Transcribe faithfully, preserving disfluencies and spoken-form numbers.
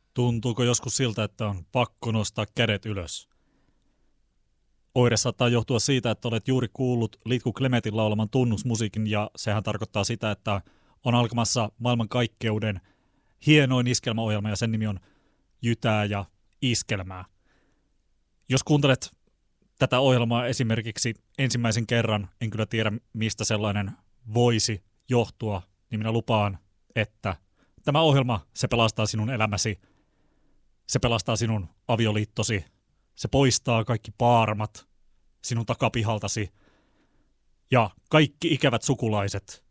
Tuntuuko joskus siltä, että on pakko nostaa kädet ylös? Oire saattaa johtua siitä, että olet juuri kuullut Litku Klemetin laulaman tunnusmusiikin, ja sehän tarkoittaa sitä, että on alkamassa maailmankaikkeuden hienoin iskelmäohjelma, ja sen nimi on Jytää ja iskelmää. Jos kuuntelet tätä ohjelmaa esimerkiksi ensimmäisen kerran, en kyllä tiedä mistä sellainen voisi johtua, niin minä lupaan, että tämä ohjelma, se pelastaa sinun elämäsi, se pelastaa sinun avioliittosi, se poistaa kaikki paarmat sinun takapihaltasi ja kaikki ikävät sukulaiset